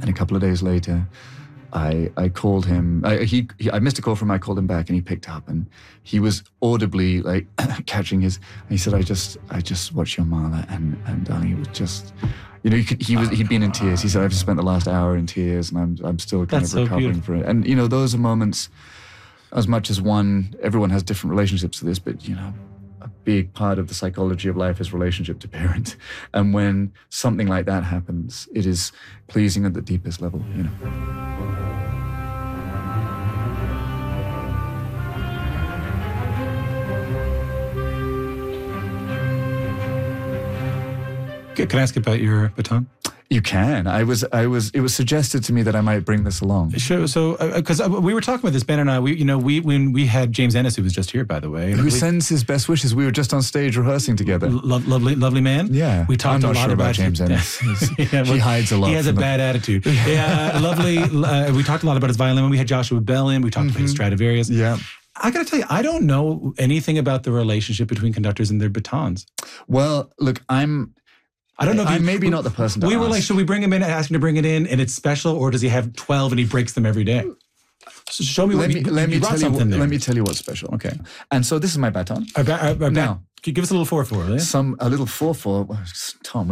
And a couple of days later, I called him. I missed a call from him. I called him back, and he picked up, and he was audibly like catching his. And he said, "I just watched your Mahler, and darling, it was just, you know, he'd been in tears. He said, I've spent the last hour in tears, and I'm still kind of recovering from it. And you know, those are moments. As much as everyone has different relationships to this, but you know, a big part of the psychology of life is relationship to parent. And when something like that happens, it is pleasing at the deepest level, you know. Can I ask about your baton? You can. It was suggested to me that I might bring this along. Sure. So, because we were talking about this, Ben and I, when we had James Ennis, who was just here, by the way. Who sends his best wishes. We were just on stage rehearsing together. Lovely man. Yeah. We talked I'm a not lot sure about James Ennis. He hides a lot. He has a bad attitude. Yeah, lovely. We talked a lot about his violin. When we had Joshua Bell in, we talked about his Stradivarius. Yeah. I got to tell you, I don't know anything about the relationship between conductors and their batons. Well, look, I don't know if I'm maybe not the person to ask. Were like, should we bring him in and ask him to bring it in and it's special, or does he have 12 and he breaks them every day? So show me Let me tell you what's special. Okay. And so this is my baton. Now, give us a little 4/4, will you? A little 4/4. Tom,